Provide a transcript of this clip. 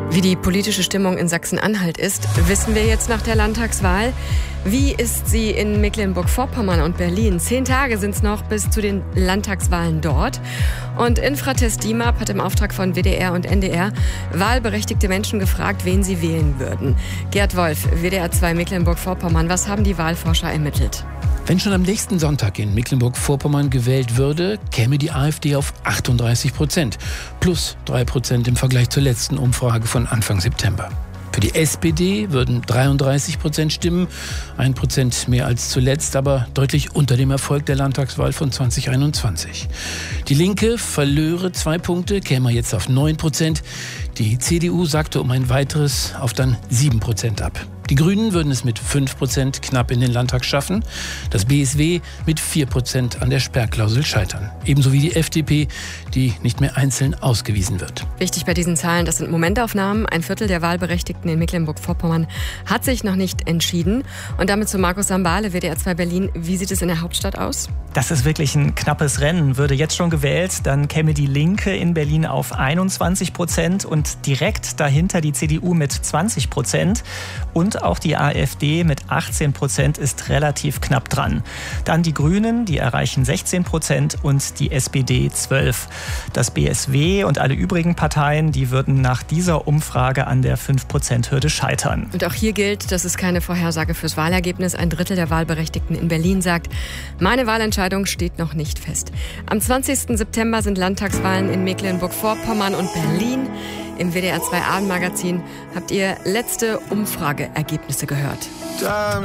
Wie die politische Stimmung in Sachsen-Anhalt ist, wissen wir jetzt nach der Landtagswahl. Wie ist sie in Mecklenburg-Vorpommern und Berlin? 10 Tage sind es noch bis zu den Landtagswahlen dort. Und Infratest DIMAP hat im Auftrag von WDR und NDR wahlberechtigte Menschen gefragt, wen sie wählen würden. Gerd Wolf, WDR 2 Mecklenburg-Vorpommern, was haben die Wahlforscher ermittelt? Wenn schon am nächsten Sonntag in Mecklenburg-Vorpommern gewählt würde, käme die AfD auf 38%, plus 3% im Vergleich zur letzten Umfrage von Anfang September. Für die SPD würden 33% stimmen, 1% mehr als zuletzt, aber deutlich unter dem Erfolg der Landtagswahl von 2021. Die Linke verlöre 2 Punkte, käme jetzt auf 9%. Die CDU sagte um ein weiteres auf dann 7% ab. Die Grünen würden es mit 5% knapp in den Landtag schaffen, das BSW mit 4% an der Sperrklausel scheitern. Ebenso wie die FDP, die nicht mehr einzeln ausgewiesen wird. Wichtig bei diesen Zahlen, das sind Momentaufnahmen. 1/4 der Wahlberechtigten in Mecklenburg-Vorpommern hat sich noch nicht entschieden. Und damit zu Markus Sambale, WDR 2 Berlin. Wie sieht es in der Hauptstadt aus? Das ist wirklich ein knappes Rennen. Würde jetzt schon gewählt, dann käme die Linke in Berlin auf 21% und direkt dahinter die CDU mit 20%. Und auch die AfD mit 18% ist relativ knapp dran. Dann die Grünen, die erreichen 16% und die SPD 12%. Das BSW und alle übrigen Parteien, die würden nach dieser Umfrage an der 5%-Hürde scheitern. Und auch hier gilt, das ist keine Vorhersage fürs Wahlergebnis. 1/3 der Wahlberechtigten in Berlin sagt, meine Wahlentscheidung steht noch nicht fest. Am 20. September sind Landtagswahlen in Mecklenburg-Vorpommern und Berlin. Im WDR 2 Abendmagazin habt ihr letzte Umfrageergebnisse gehört.